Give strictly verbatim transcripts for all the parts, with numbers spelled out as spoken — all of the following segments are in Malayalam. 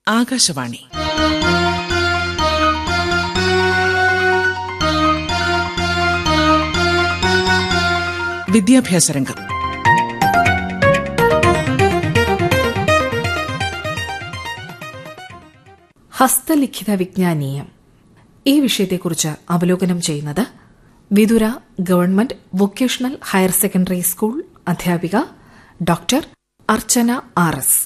ആകാശവാണി. വിദ്യാഭ്യാസ രംഗം. ഹസ്തലിഖിത വിജ്ഞാനീയം. ഈ വിഷയത്തെക്കുറിച്ച് അവലോകനം ചെയ്യുന്നത് Vithura government vocational higher secondary school അധ്യാപിക ഡോക്ടർ അർച്ചന ആർ എസ്.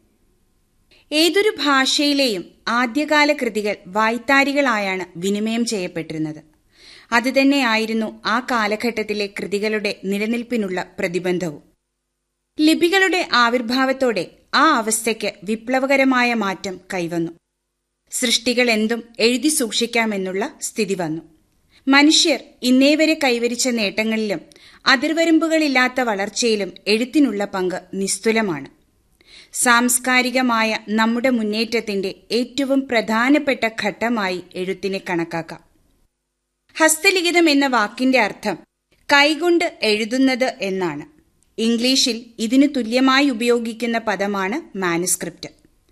ഏതൊരു ഭാഷയിലെയും ആദ്യകാല കൃതികൾ വായ്ത്താരികളായാണ് വിനിമയം ചെയ്യപ്പെട്ടിരുന്നത്. അതുതന്നെയായിരുന്നു ആ കാലഘട്ടത്തിലെ കൃതികളുടെ നിലനിൽപ്പിനുള്ള പ്രതിബന്ധവും. ലിപികളുടെ ആവിർഭാവത്തോടെ ആ അവസ്ഥയ്ക്ക് വിപ്ലവകരമായ മാറ്റം കൈവന്നു. സൃഷ്ടികൾ എന്തും എഴുതി സൂക്ഷിക്കാമെന്നുള്ള സ്ഥിതി വന്നു. മനുഷ്യർ ഇന്നേവരെ കൈവരിച്ച നേട്ടങ്ങളിലും അതിർവരമ്പുകളില്ലാത്ത വളർച്ചയിലും എഴുത്തിനുള്ള പങ്ക് നിസ്തുലമാണ്. സാംസ്കാരികമായ നമ്മുടെ മുന്നേറ്റത്തിന്റെ ഏറ്റവും പ്രധാനപ്പെട്ട ഘട്ടമായി എഴുത്തിനെ കണക്കാക്കാം. ഹസ്തലിഖിതം എന്ന വാക്കിന്റെ അർത്ഥം കൈകൊണ്ട് എഴുതുന്നത് എന്നാണ്. ഇംഗ്ലീഷിൽ ഇതിനു തുല്യമായി ഉപയോഗിക്കുന്ന പദമാണ് മാനുസ്ക്രിപ്റ്റ്.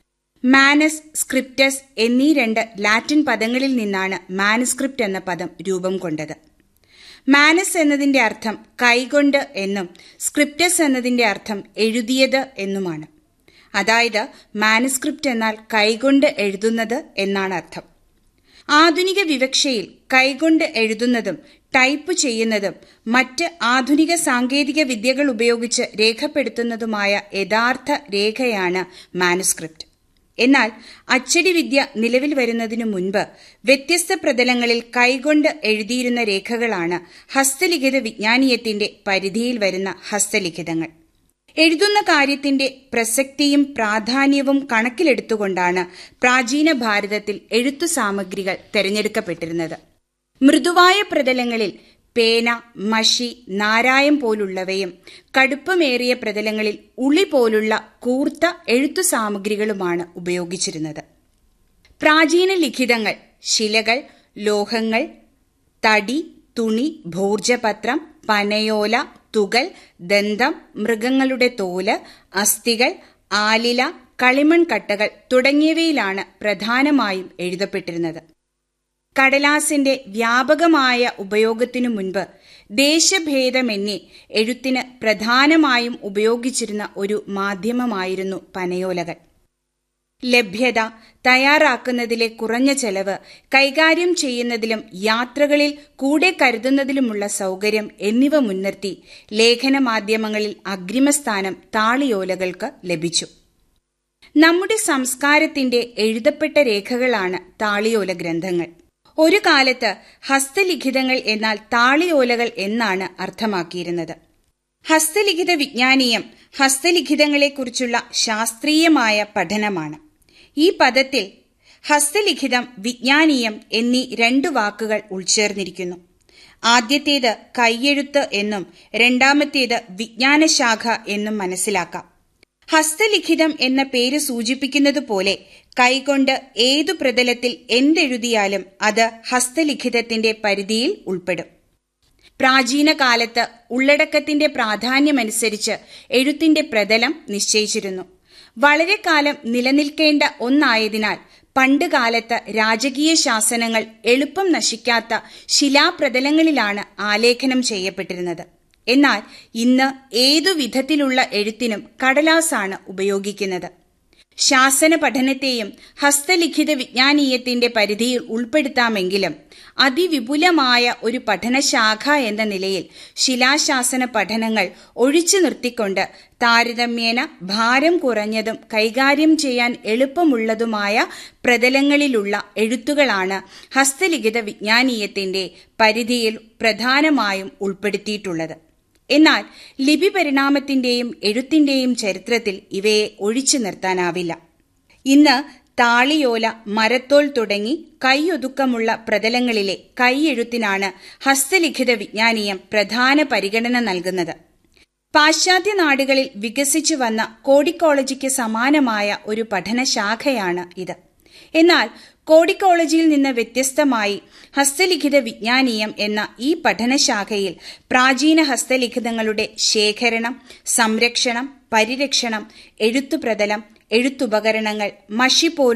മാനസ്, സ്ക്രിപ്റ്റസ് എന്നീ രണ്ട് ലാറ്റിൻ പദങ്ങളിൽ നിന്നാണ് മാനുസ്ക്രിപ്റ്റ് എന്ന പദം രൂപം കൊണ്ടത്. മാനസ് എന്നതിന്റെ അർത്ഥം കൈകൊണ്ട് എന്നും സ്ക്രിപ്റ്റസ് എന്നതിന്റെ അർത്ഥം എഴുതിയത് എന്നുമാണ്. അതായത് മാനുസ്ക്രിപ്റ്റ് എന്നാൽ കൈകൊണ്ട് എഴുതുന്നത് എന്നാണ് അർത്ഥം. ആധുനിക വിവക്ഷയിൽ കൈകൊണ്ട് എഴുതുന്നതും ടൈപ്പ് ചെയ്യുന്നതും മറ്റ് ആധുനിക സാങ്കേതിക വിദ്യകൾ ഉപയോഗിച്ച് രേഖപ്പെടുത്തുന്നതുമായ യഥാർത്ഥ രേഖയാണ് മാനുസ്ക്രിപ്റ്റ്. എന്നാൽ അച്ചടി വിദ്യ നിലവിൽ വരുന്നതിനു മുൻപ് വ്യത്യസ്ത പ്രതലങ്ങളിൽ കൈകൊണ്ട് എഴുതിയിരുന്ന രേഖകളാണ് ഹസ്തലിഖിത വിജ്ഞാനീയത്തിന്റെ പരിധിയിൽ വരുന്ന ഹസ്തലിഖിതങ്ങൾ. എഴുതുന്ന കാര്യത്തിന്റെ പ്രസക്തിയും പ്രാധാന്യവും കണക്കിലെടുത്തുകൊണ്ടാണ് പ്രാചീന ഭാരതത്തിൽ എഴുത്തു സാമഗ്രികൾ തെരഞ്ഞെടുക്കപ്പെട്ടിരുന്നത്. മൃദുവായ പ്രതലങ്ങളിൽ പേന, മഷി, നാരായം പോലുള്ളവയും കടുപ്പമേറിയ പ്രതലങ്ങളിൽ ഉളി പോലുള്ള കൂർത്ത എഴുത്തു സാമഗ്രികളുമാണ് ഉപയോഗിച്ചിരുന്നത്. പ്രാചീന ലിഖിതങ്ങൾ ശിലകൾ, ലോഹങ്ങൾ, തടി, തുണി, ഭോർജപത്രം, പനയോല, തുകൽ, ദന്തം, മൃഗങ്ങളുടെ തോല്, അസ്ഥികൾ, ആലില, കളിമൺ കട്ടകൾ തുടങ്ങിയവയിലാണ് പ്രധാനമായും എഴുതപ്പെട്ടിരുന്നത്. കടലാസിന്റെ വ്യാപകമായ ഉപയോഗത്തിനു മുൻപ് ദേശഭേദമന്യേ എഴുത്തിന് പ്രധാനമായും ഉപയോഗിച്ചിരുന്ന ഒരു മാധ്യമമായിരുന്നു പനയോലകൾ. ലഭ്യത, തയ്യാറാക്കുന്നതിലെ കുറഞ്ഞ ചെലവ്, കൈകാര്യം ചെയ്യുന്നതിലും യാത്രകളിൽ കൂടെ കരുതുന്നതിലുമുള്ള സൗകര്യം എന്നിവ മുൻനിർത്തി ലേഖന മാധ്യമങ്ങളിൽ അഗ്രിമസ്ഥാനം താളിയോലകൾക്ക് ലഭിച്ചു. നമ്മുടെ സംസ്കാരത്തിന്റെ എഴുതപ്പെട്ട രേഖകളാണ് താളിയോല ഗ്രന്ഥങ്ങൾ. ഒരു കാലത്ത് ഹസ്തലിഖിതങ്ങൾ എന്നാൽ താളിയോലകൾ എന്നാണ് അർത്ഥമാക്കിയിരുന്നത്. ഹസ്തലിഖിത വിജ്ഞാനീയം ഹസ്തലിഖിതങ്ങളെക്കുറിച്ചുള്ള ശാസ്ത്രീയമായ പഠനമാണ്. ഈ പദത്തിൽ ഹസ്തലിഖിതം, വിജ്ഞാനീയം എന്നീ രണ്ടു വാക്കുകൾ ഉൾച്ചേർന്നിരിക്കുന്നു. ആദ്യത്തേത് കൈയെഴുത്ത് എന്നും രണ്ടാമത്തേത് വിജ്ഞാനശാഖ എന്നും മനസ്സിലാക്കാം. ഹസ്തലിഖിതം എന്ന പേര് സൂചിപ്പിക്കുന്നതുപോലെ കൈകൊണ്ട് ഏതു പ്രതലത്തിൽ എന്തെഴുതിയാലും അത് ഹസ്തലിഖിതത്തിന്റെ പരിധിയിൽ ഉൾപ്പെടും. പ്രാചീന കാലത്ത് ഉള്ളടക്കത്തിന്റെ പ്രാധാന്യമനുസരിച്ച് എഴുത്തിന്റെ പ്രതലം നിശ്ചയിച്ചിരുന്നു. വളരെ കാലം നിലനിൽക്കേണ്ട ഒന്നായതിനാൽ പണ്ടുകാലത്ത് രാജകീയ ശാസനങ്ങൾ എളുപ്പം നശിക്കാത്ത ശിലാപ്രതലങ്ങളിലാണ് ആലേഖനം ചെയ്യപ്പെട്ടിരുന്നത്. എന്നാൽ ഇന്ന് ഏതു വിധത്തിലുള്ള എഴുത്തിനും കടലാസാണ് ഉപയോഗിക്കുന്നത്. ശാസന പഠനത്തെയും ഹസ്തലിഖിത വിജ്ഞാനീയത്തിന്റെ പരിധിയിൽ ഉൾപ്പെടുത്താമെങ്കിലും അതിവിപുലമായ ഒരു പഠനശാഖ എന്ന നിലയിൽ ശിലാശാസന പഠനങ്ങൾ ഒഴിച്ചു നിർത്തിക്കൊണ്ട് താരതമ്യേന ഭാരം കുറഞ്ഞതും കൈകാര്യം ചെയ്യാൻ എളുപ്പമുള്ളതുമായ പ്രതലങ്ങളിലുള്ള എഴുത്തുകളാണ് ഹസ്തലിഖിത വിജ്ഞാനീയത്തിന്റെ പരിധിയിൽ പ്രധാനമായും ഉൾപ്പെടുത്തിയിട്ടുള്ളത്. എന്നാൽ ലിപി പരിണാമത്തിന്റെയും എഴുത്തിന്റെയും ചരിത്രത്തിൽ ഇവയെ ഒഴിച്ചു നിർത്താനാവില്ല. ഇന്ന് താളിയോല, മരത്തോൽ തുടങ്ങി കൈയൊതുക്കമുള്ള പ്രതലങ്ങളിലെ കൈയെഴുത്തിനാണ് ഹസ്തലിഖിത വിജ്ഞാനീയം പ്രധാന പരിഗണന നൽകുന്നത്. പാശ്ചാത്യ നാടുകളിൽ വികസിച്ചു വന്ന കോഡിക്കോളജിക്ക് സമാനമായ ഒരു പഠനശാഖയാണ് ഇത്. എന്നാൽ കോഡിക്കോളജിയിൽ നിന്ന് വ്യത്യസ്തമായി ഹസ്തലിഖിത വിജ്ഞാനീയം എന്ന ഈ പഠനശാഖയിൽ പ്രാചീന ഹസ്തലിഖിതങ്ങളുടെ ശേഖരണം, സംരക്ഷണം, പരിരക്ഷണം, എഴുത്തുപ്രതലം, എഴുത്തുപകരണങ്ങൾ, മഷി